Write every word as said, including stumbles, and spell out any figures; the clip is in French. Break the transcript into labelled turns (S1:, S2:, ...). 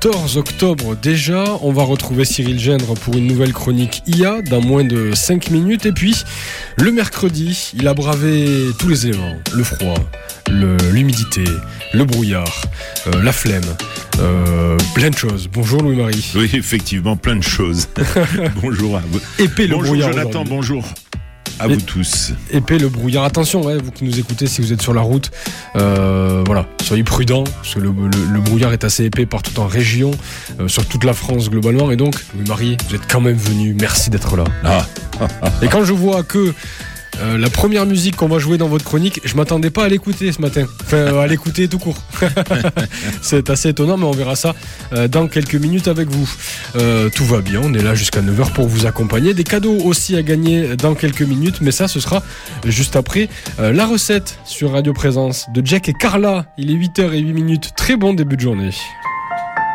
S1: quatorze octobre déjà, on va retrouver Cyril Gendre pour une nouvelle chronique I A dans moins de cinq minutes. Et puis, le mercredi, il a bravé tous les éléments. Le froid, le, l'humidité, le brouillard, euh, la flemme, euh, plein de choses. Bonjour Louis-Marie.
S2: Oui, effectivement, plein de choses. Bonjour à vous.
S1: Épais le
S2: bonjour
S1: brouillard.
S2: Jonathan,
S1: aujourd'hui.
S2: bonjour à
S1: Et-
S2: vous tous.
S1: Épais le brouillard. Attention, ouais, vous qui nous écoutez, si vous êtes sur la route, euh, voilà, soyez prudents, parce que le, le- le brouillard est assez épais partout en région, euh, sur toute la France globalement. Et donc, Louis-Marie, vous êtes quand même venu. Merci d'être là.
S2: Ah,
S1: Et quand je vois que euh, la première musique qu'on va jouer dans votre chronique, je m'attendais pas à l'écouter ce matin. Enfin, euh, à l'écouter tout court. C'est assez étonnant, mais on verra ça euh, dans quelques minutes avec vous. Euh, tout va bien, on est là jusqu'à neuf heures pour vous accompagner. Des cadeaux aussi à gagner dans quelques minutes, mais ça, ce sera juste après euh, la recette sur Radio Présence de Jack et Carla. Il est huit heures zéro huit minutes. Très bon début de journée.